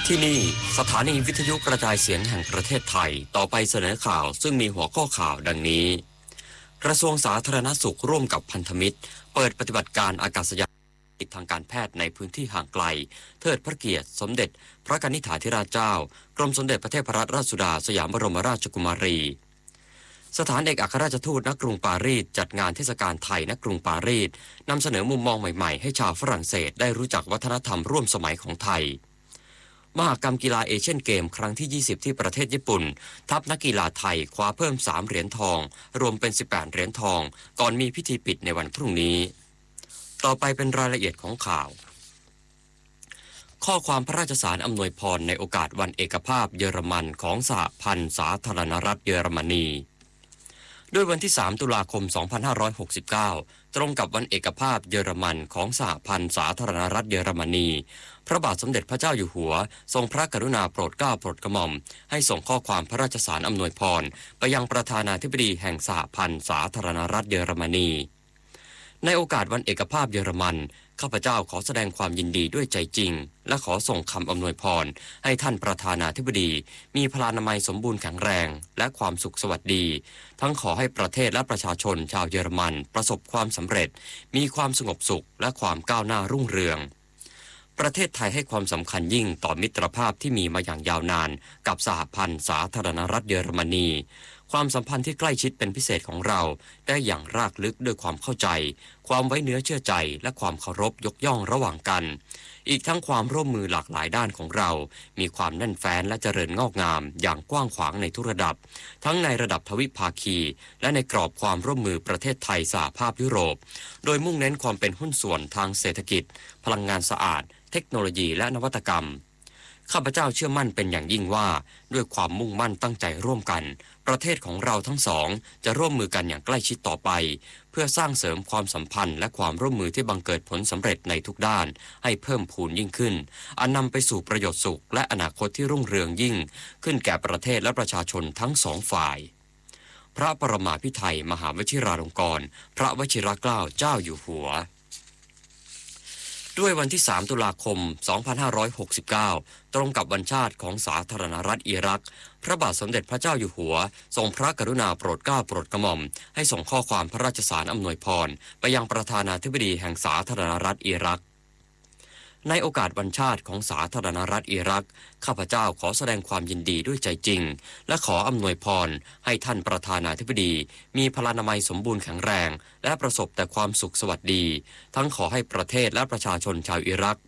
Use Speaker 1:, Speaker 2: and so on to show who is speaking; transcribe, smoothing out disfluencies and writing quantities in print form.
Speaker 1: ที่นี่สถานีวิทยุกระจายเสียงแห่งประเทศไทยต่อไปเสนอข่าวซึ่งมีหัวข้อข่าวดังนี้กระทรวงสาธารณสุขร่วมกับพันธมิตรเปิดปฏิบัติการอากาศยานทางการแพทย์ในพื้นที่ห่างไกลเทิดพระเกียรติสมเด็จพระกนิษฐาธิราชเจ้ากรมสมเด็จพระเทพรัตนราชสุดาสยามบรมราชกุมารีสถานเอกอัครราชทูตณกรุงปารีสจัดงานเทศกาลไทยณกรุงปารีสนำเสนอมุมมองใหม่ๆให้ชาวฝรั่งเศสได้รู้จักวัฒนธรรมร่วมสมัยของไทยมหกรรมกีฬาเอเชียนเกมครั้งที่20ที่ประเทศญี่ปุ่นทัพนักกีฬาไทยคว้าเพิ่ม3เหรียญทองรวมเป็น18เหรียญทองก่อนมีพิธีปิดในวันพรุ่งนี้ต่อไปเป็นรายละเอียดของข่าวข้อความพระราชสารอำนวยพรในโอกาสวันเอกภาพเยอรมันของสหพันธ์สาธารณรัฐเยอรมนีด้วยวันที่3ตุลาคม2569ตรงกับวันเอกภาพเยอรมันของสหพันธ์สาธารณรัฐเยอรมนีพระบาทสมเด็จพระเจ้าอยู่หัวทรงพระกรุณาโปรดเกล้าโปรดกระหม่อมให้ส่งข้อความพระราชสารอำนวยพรไปยังประธานาธิบดีแห่งสหพันธ์สาธารณรัฐเยอรมนีในโอกาสวันเอกภาพเยอรมันข้าพเจ้าขอแสดงความยินดีด้วยใจจริงและขอส่งคำอำนวยพรให้ท่านประธานาธิบดีมีพลานามัยสมบูรณ์แข็งแรงและความสุขสวัสดีทั้งขอให้ประเทศและประชาชนชาวเยอรมันประสบความสำเร็จมีความสงบสุขและความก้าวหน้ารุ่งเรืองประเทศไทยให้ความสำคัญยิ่งต่อมิตรภาพที่มีมาอย่างยาวนานกับสหพันธ์สาธารณรัฐเยอรมนีความสัมพันธ์ที่ใกล้ชิดเป็นพิเศษของเราได้อย่างรากลึกด้วยความเข้าใจความไว้เนื้อเชื่อใจและความเคารพยกย่องระหว่างกันอีกทั้งความร่วมมือหลากหลายด้านของเรามีความแน่นแฟ้นและเจริญงอกงามอย่างกว้างขวางในทุกระดับทั้งในระดับทวิภาคีและในกรอบความร่วมมือประเทศไทยสหภาพยุโรปโดยมุ่งเน้นความเป็นหุ้นส่วนทางเศรษฐกิจพลังงานสะอาดเทคโนโลยีและนวัตกรรมข้าพเจ้าเชื่อมั่นเป็นอย่างยิ่งว่าด้วยความมุ่งมั่นตั้งใจร่วมกันประเทศของเราทั้งสองจะร่วมมือกันอย่างใกล้ชิดต่อไปเพื่อสร้างเสริมความสัมพันธ์และความร่วมมือที่บังเกิดผลสำเร็จในทุกด้านให้เพิ่มพูนยิ่งขึ้นอันนำไปสู่ประโยชน์สุขและอนาคตที่รุ่งเรืองยิ่งขึ้นแก่ประเทศและประชาชนทั้งสองฝ่ายพระปรมาภิไธยมหาวชิราลงกรณ์พระวชิรเกล้าเจ้าอยู่หัวด้วยวันที่3ตุลาคม2569ตรงกับวันชาติของสาธารณรัฐอิรักพระบาทสมเด็จพระเจ้าอยู่หัวทรงพระกรุณาโปรดเกล้าโปรดกระหม่อมให้ส่งข้อความพระราชสารอำนวยพรไปยังประธานาธิบดีแห่งสาธารณรัฐอิรักในโอกาสวันชาติของสาธารณรัฐอิรักข้าพเจ้าขอแสดงความยินดีด้วยใจจริงและขออำนวยพรให้ท่านประธานาธิบดีมีพลานามัยสมบูรณ์แข็งแรงและประสบแต่ความสุขสวัสดีทั้งขอให้ประเทศและประชาชนชาวอิรัก